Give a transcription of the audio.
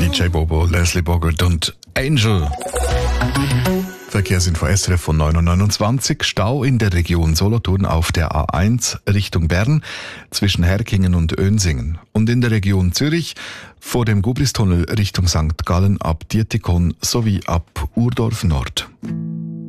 DJ Bobo, Leslie Boggart und Angel. Verkehrsinfo SRF von 9.29 Uhr. Stau in der Region Solothurn auf der A1 Richtung Bern zwischen Herkingen und Önsingen. Und in der Region Zürich vor dem Gubristunnel Richtung St. Gallen ab Dietikon sowie ab Urdorf Nord.